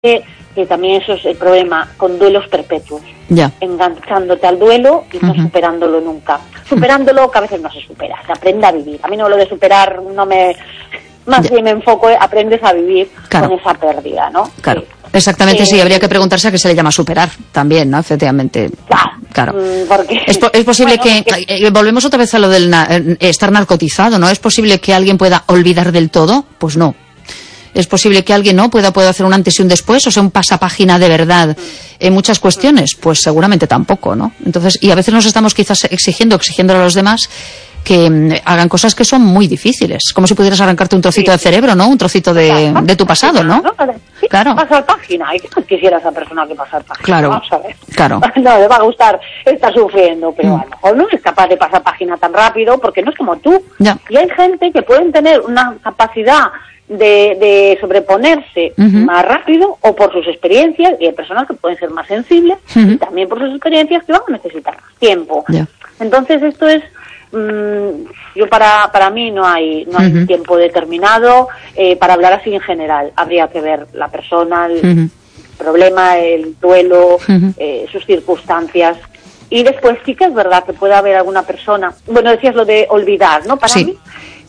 que también eso es el problema, con duelos perpetuos. Ya. Enganchándote al duelo y no superándolo nunca. Superándolo, que a veces no se supera, se aprende a vivir. A mí no lo de superar no me... Más bien me enfoco, aprendes a vivir con esa pérdida, ¿no? Claro. Exactamente, sí, habría que preguntarse a qué se le llama superar también, ¿no? Efectivamente. Claro. Porque, es posible que volvemos otra vez a lo del estar narcotizado, ¿no? ¿Es posible que alguien pueda olvidar del todo? Pues no. ¿Es posible que alguien pueda hacer un antes y un después, o sea, un pasapágina de verdad en muchas cuestiones? Pues seguramente tampoco, ¿no? Entonces, y a veces nos estamos quizás exigiéndole a los demás que hagan cosas que son muy difíciles, como si pudieras arrancarte un trocito de cerebro, ¿no? Un trocito de tu pasado, ¿no? Sí, claro. Pasar página, y que quisiera esa persona que pasar página. Claro. Vamos a ver. Claro. No, le va a gustar estar sufriendo, pero a lo mejor no es capaz de pasar página tan rápido, porque no es como tú. Ya. Y hay gente que pueden tener una capacidad de sobreponerse más rápido, o por sus experiencias, y hay personas que pueden ser más sensibles, y también por sus experiencias que van a necesitar más tiempo. Ya. Entonces esto es... yo para mí no hay un tiempo determinado para hablar así en general. Habría que ver la persona, el problema, el duelo, sus circunstancias, y después sí que es verdad que puede haber alguna persona, bueno, decías lo de olvidar, ¿no? Para mí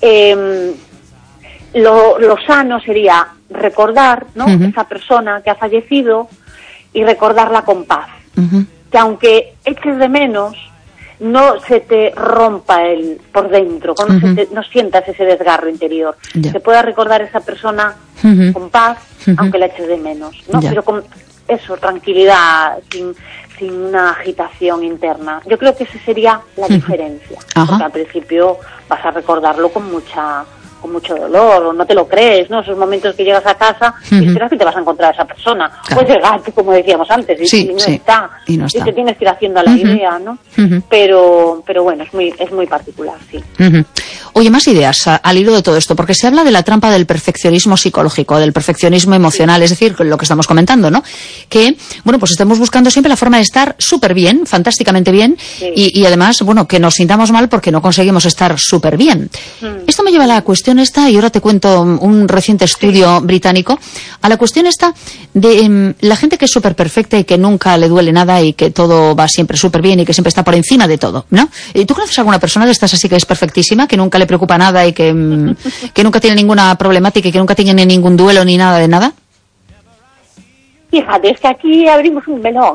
lo sano sería recordar, ¿no? Esa persona que ha fallecido, y recordarla con paz, que aunque eches de menos, no se te rompa por dentro, no sientas ese desgarro interior, que puedas recordar a esa persona con paz, aunque la eches de menos, ¿no? Pero con eso, tranquilidad, sin una agitación interna. Yo creo que esa sería la diferencia, porque al principio vas a recordarlo con mucho dolor, o no te lo crees, ¿no? Esos momentos que llegas a casa y esperas que te vas a encontrar a esa persona. Puedes llegar, como decíamos antes, y no está. Y te tienes que ir haciendo a la idea, ¿no? Pero bueno, es muy particular, sí. Oye, más ideas al hilo de todo esto, porque se habla de la trampa del perfeccionismo psicológico, del perfeccionismo emocional, es decir, lo que estamos comentando, ¿no? Que, bueno, pues estamos buscando siempre la forma de estar súper bien, fantásticamente bien, y además, bueno, que nos sintamos mal porque no conseguimos estar súper bien. Esto me lleva a la cuestión esta, y ahora te cuento un reciente estudio británico, a la cuestión esta de la gente que es súper perfecta y que nunca le duele nada y que todo va siempre súper bien y que siempre está por encima de todo, ¿no? ¿Tú conoces alguna persona de estas así que es perfectísima, que nunca le preocupa nada y que nunca tiene ninguna problemática y que nunca tiene ningún duelo ni nada de nada? Fíjate, es que aquí abrimos un melón,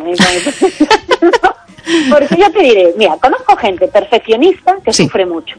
porque yo te diré, mira, conozco gente perfeccionista que sufre mucho.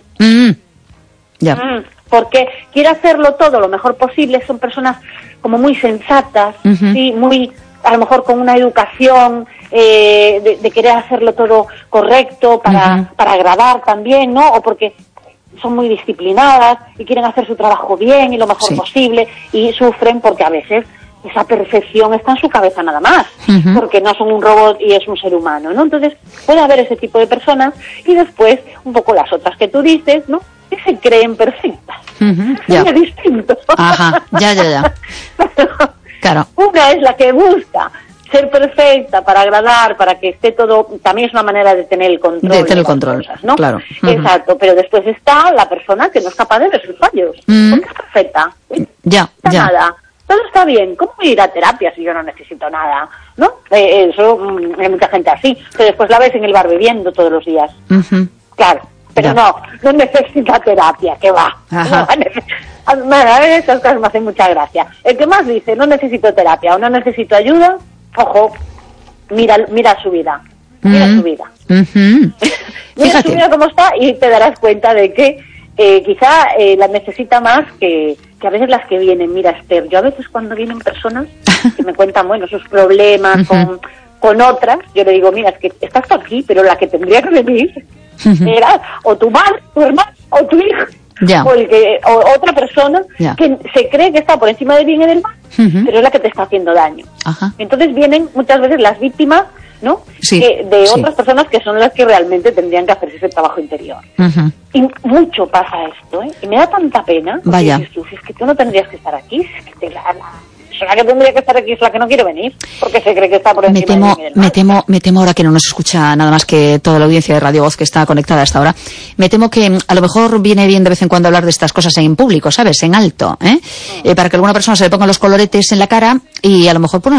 Porque quiere hacerlo todo lo mejor posible, son personas como muy sensatas, ¿sí? Muy, a lo mejor con una educación de querer hacerlo todo correcto para agradar también, ¿no? O porque son muy disciplinadas y quieren hacer su trabajo bien y lo mejor posible, y sufren porque a veces esa perfección está en su cabeza nada más, porque no son un robot y es un ser humano, ¿no? Entonces puede haber ese tipo de personas, y después un poco las otras que tú dices, ¿no? Que se creen perfectas. Es distinto. Ya. Claro. Una es la que busca ser perfecta para agradar, para que esté todo, también es una manera de tener el control. De tener el control, cosas, ¿no? Claro. Exacto, pero después está la persona que no es capaz de ver sus fallos, porque es perfecta. Nada. Todo está bien. ¿Cómo ir a terapia si yo no necesito nada? ¿No? Eso, hay mucha gente así, pero después la ves en el bar bebiendo todos los días. Claro. Pero no necesita terapia, que va. A ver, estas cosas me hacen mucha gracia. El que más dice, no necesito terapia o no necesito ayuda, ojo, mira su vida. Mira su vida. Mira su vida cómo está, y te darás cuenta de que quizá la necesita más que a veces las que vienen. Mira, Esther, yo a veces cuando vienen personas que me cuentan, bueno, sus problemas con otras, yo le digo, mira, es que estás aquí, pero la que tendría que venir era o tu madre, tu hermano o tu hijo, o otra persona que se cree que está por encima del bien y del mal, pero es la que te está haciendo daño. Entonces vienen muchas veces las víctimas, ¿no? De otras personas que son las que realmente tendrían que hacerse ese trabajo interior. Y mucho pasa esto, ¿eh? Y me da tanta pena, porque dices tú, si es que tú no tendrías que estar aquí, si es que la que tendría que estar aquí es la que no quiere venir, porque se cree que está por encima de mí. Me temo ahora que no nos escucha nada más que toda la audiencia de Radio Voz que está conectada hasta ahora. Me temo que a lo mejor viene bien de vez en cuando hablar de estas cosas en público, ¿sabes? En alto, para que alguna persona se le ponga los coloretes en la cara y a lo mejor